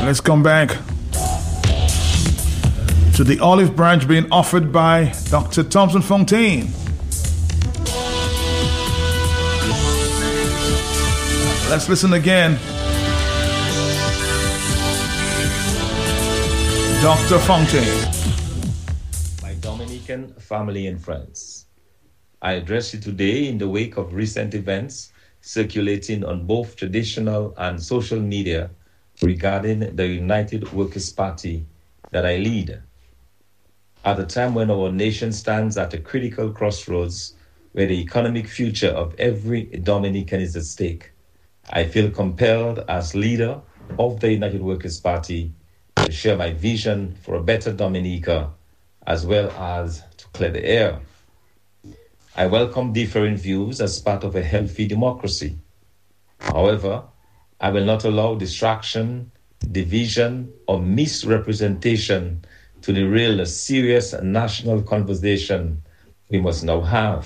Let's come back to the olive branch being offered by Dr. Thompson Fontaine. Let's listen again. Dr. Fontaine. My Dominican family and friends, I address you today in the wake of recent events circulating on both traditional and social media regarding the United Workers' Party that I lead. At a time when our nation stands at a critical crossroads where the economic future of every Dominican is at stake, I feel compelled as leader of the United Workers' Party to share my vision for a better Dominica as well as to clear the air. I welcome differing views as part of a healthy democracy. However, I will not allow distraction, division, or misrepresentation to derail the serious national conversation we must now have.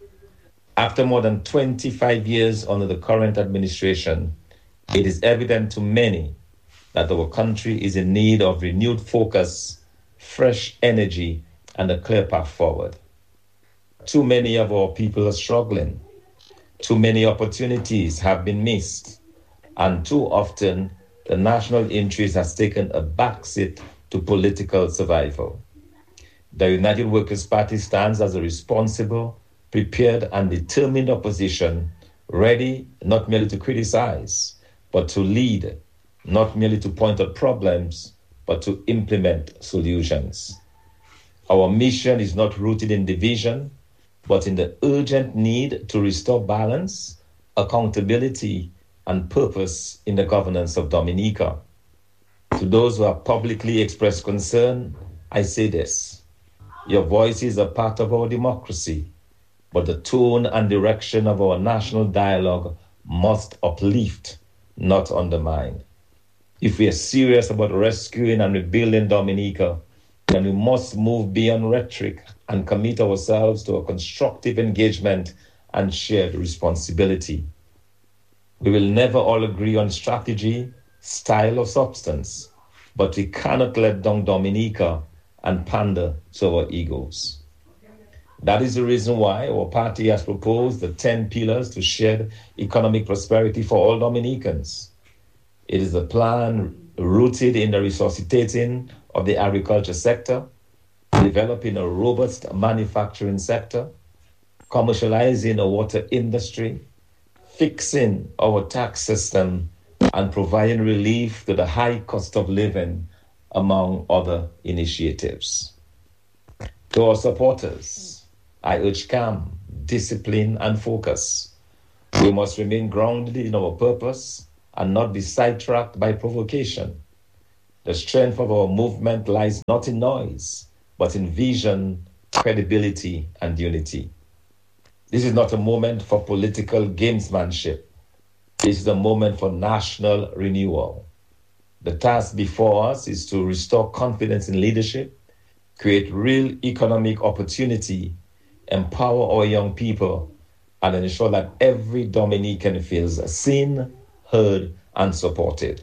After more than 25 years under the current administration, it is evident to many that our country is in need of renewed focus, fresh energy, and a clear path forward. Too many of our people are struggling. Too many opportunities have been missed. And too often, the national interest has taken a backseat to political survival. The United Workers' Party stands as a responsible, prepared, and determined opposition, ready not merely to criticize, but to lead, not merely to point out problems, but to implement solutions. Our mission is not rooted in division, but in the urgent need to restore balance, accountability, and purpose in the governance of Dominica. To those who have publicly expressed concern, I say this: your voices are part of our democracy, but the tone and direction of our national dialogue must uplift, not undermine. If we are serious about rescuing and rebuilding Dominica, then we must move beyond rhetoric and commit ourselves to a constructive engagement and shared responsibility. We will never all agree on strategy, style, or substance, but we cannot let down Dominica and pander to our egos. That is the reason why our party has proposed the 10 pillars to shared economic prosperity for all Dominicans. It is a plan rooted in the resuscitating of the agriculture sector, developing a robust manufacturing sector, commercializing a water industry, fixing our tax system, and providing relief to the high cost of living, among other initiatives. To our supporters, I urge calm, discipline, and focus. We must remain grounded in our purpose and not be sidetracked by provocation. The strength of our movement lies not in noise, but in vision, credibility, and unity. This is not a moment for political gamesmanship. This is a moment for national renewal. The task before us is to restore confidence in leadership, create real economic opportunity, empower our young people, and ensure that every Dominican feels seen, heard, and supported.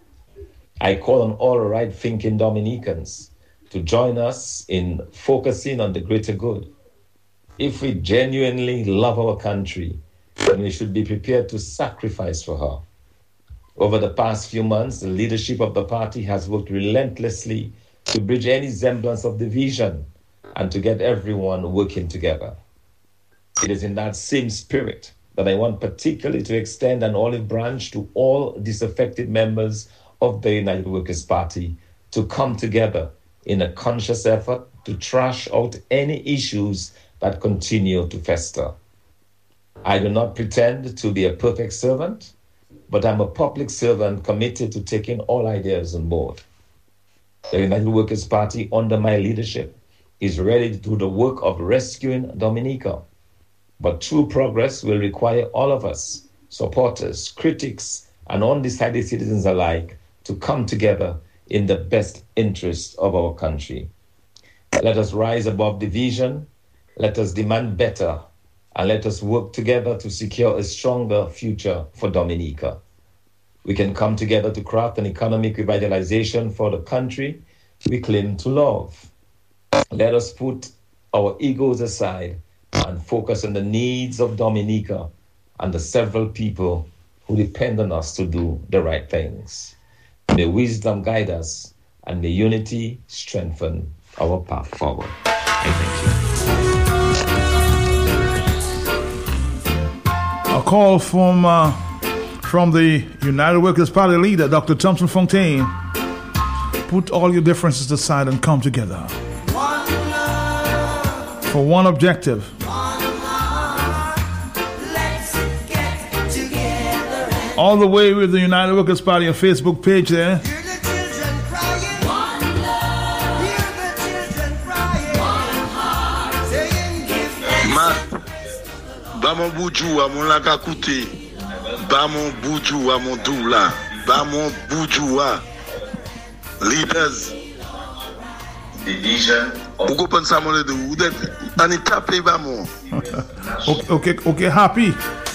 I call on all right-thinking Dominicans to join us in focusing on the greater good. If we genuinely love our country, then we should be prepared to sacrifice for her. Over the past few months, the leadership of the party has worked relentlessly to bridge any semblance of division and to get everyone working together. It is in that same spirit that I want particularly to extend an olive branch to all disaffected members of the United Workers' Party to come together in a conscious effort to trash out any issues that continue to fester. I do not pretend to be a perfect servant, but I'm a public servant committed to taking all ideas on board. The United Workers' Party, under my leadership, is ready to do the work of rescuing Dominica. But true progress will require all of us, supporters, critics, and undecided citizens alike, to come together in the best interest of our country. Let us rise above division, let us demand better, and let us work together to secure a stronger future for Dominica. We can come together to craft an economic revitalization for the country we claim to love. Let us put our egos aside and focus on the needs of Dominica and the several people who depend on us to do the right things. May wisdom guide us, and may unity strengthen our path forward. I thank you. A call from the United Workers' Party leader, Dr. Thompson Fontaine. Put all your differences aside and come together for one objective. All the way with the United Workers' Party Facebook page there. Ba mon boujou à mon laka koute. Ba mon boujou à mon doula. Ba mon boujou à leaders. Division. Pourquoi pas ça mon de ou d'être en étape ba mon. Okay, happy.